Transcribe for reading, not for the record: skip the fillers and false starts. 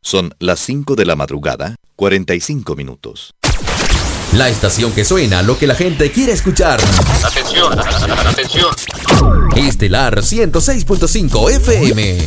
Son las 5 de la madrugada, 45 minutos. La estación que suena lo que la gente quiere escuchar. Atención, atención. Estelar 106.5 FM.